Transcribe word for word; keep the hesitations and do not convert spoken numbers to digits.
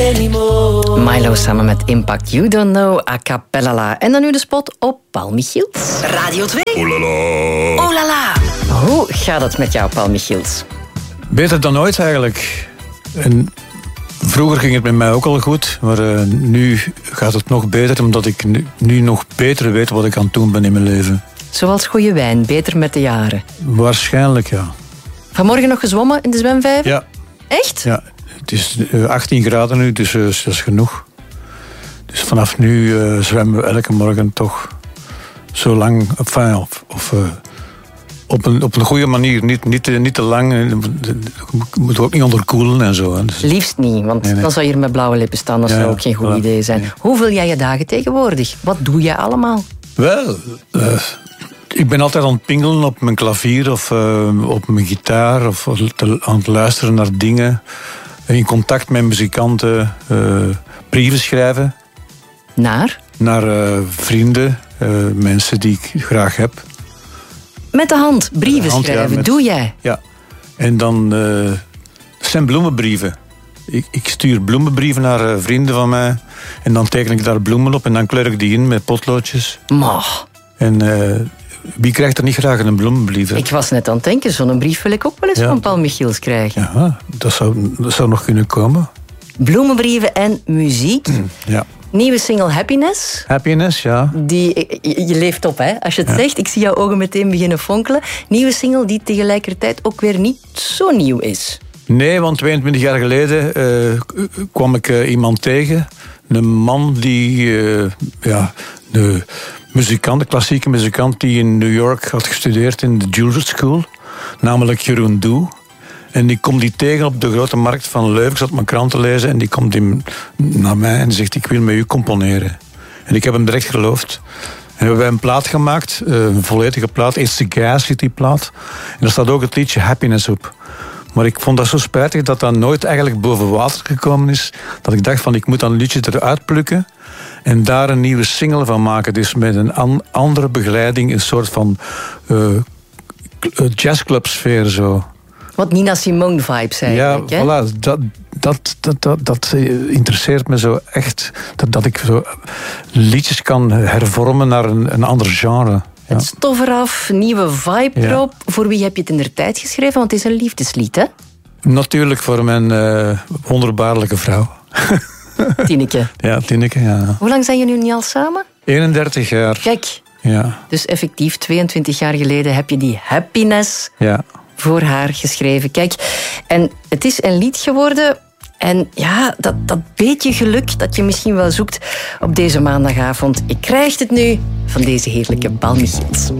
anymore. Milo samen met Impact, You Don't Know, a cappella. En dan nu de spot op Paul Michiels. Radio twee. Oh la la. Oh la la. Hoe gaat het met jou, Paul Michiels? Beter dan ooit eigenlijk. En vroeger ging het met mij ook al goed, maar uh, nu gaat het nog beter, omdat ik nu, nu nog beter weet wat ik aan het doen ben in mijn leven. Zoals goede wijn, beter met de jaren. Waarschijnlijk, ja. Vanmorgen nog gezwommen in de zwemvijver? Ja. Echt? Ja, het is uh, achttien graden nu, dus uh, dat is genoeg. Dus vanaf nu uh, zwemmen we elke morgen toch zo lang, enfin, of, of uh, op, een, op een goede manier, niet, niet, te, niet te lang. Je moet ook niet onderkoelen en zo. Hè. Dus liefst niet, want nee, nee. dan zou je hier met blauwe lippen staan. Dat ja, zou ook geen goed voilà. idee zijn. Nee. Hoe vul jij je dagen tegenwoordig? Wat doe je allemaal? Wel, uh, ik ben altijd aan het pingelen op mijn klavier of uh, op mijn gitaar of te, aan het luisteren naar dingen. In contact met muzikanten, uh, brieven schrijven. Naar? Naar uh, vrienden, uh, mensen die ik graag heb. Met de hand, brieven De hand, schrijven, ja, met, doe jij? Ja, en dan uh, het zijn bloemenbrieven. Ik, ik stuur bloemenbrieven naar uh, vrienden van mij. En dan teken ik daar bloemen op en dan kleur ik die in met potloodjes. Maar. En uh, wie krijgt er niet graag een bloemenbrief? Hè? Ik was net aan het denken, zo'n brief wil ik ook wel eens ja. van Paul Michiels krijgen. Ja, dat zou, dat zou nog kunnen komen. Bloemenbrieven en muziek. Ja. Nieuwe single Happiness. Happiness, ja. Die, je, je leeft op, hè, als je het ja. zegt. Ik zie jouw ogen meteen beginnen fonkelen. Nieuwe single die tegelijkertijd ook weer niet zo nieuw is. Nee, want tweeëntwintig jaar geleden uh, kwam ik uh, iemand tegen. Een man die... Uh, ja, de muzikant, de klassieke muzikant die in New York had gestudeerd in de Juilliard School. Namelijk Jeroen Doe. En die komt die tegen op de grote markt van Leuven. Ik zat mijn krant te lezen en die komt die naar mij en zegt: ik wil met u componeren. En ik heb hem direct geloofd. En hebben wij een plaat gemaakt, een volledige plaat. It's the Gas, heet die plaat. En daar staat ook het liedje Happiness op. Maar ik vond dat zo spijtig dat dat nooit eigenlijk boven water gekomen is. Dat ik dacht van, ik moet dat liedje eruit plukken en daar een nieuwe single van maken. Dus met een an- andere begeleiding, een soort van uh, jazzclub sfeer zo. Wat Nina Simone vibes eigenlijk. Ja, hè? voilà. Dat, dat, dat, dat, dat interesseert me zo echt. Dat, dat ik zo liedjes kan hervormen naar een, een ander genre. Ja. Het stof eraf, nieuwe vibe Ja. erop. Voor wie heb je het in der tijd geschreven? Want het is een liefdeslied, hè? Natuurlijk voor mijn uh, wonderbaarlijke vrouw. Tineke. Ja, Tineke, ja. Hoe lang zijn jullie nu al samen? eenendertig jaar. Kijk, Ja, dus effectief tweeëntwintig jaar geleden heb je die Happiness ja. voor haar geschreven. Kijk, en het is een lied geworden. En ja, dat, dat beetje geluk dat je misschien wel zoekt op deze maandagavond. Ik krijg het nu van deze heerlijke Paul Michiels.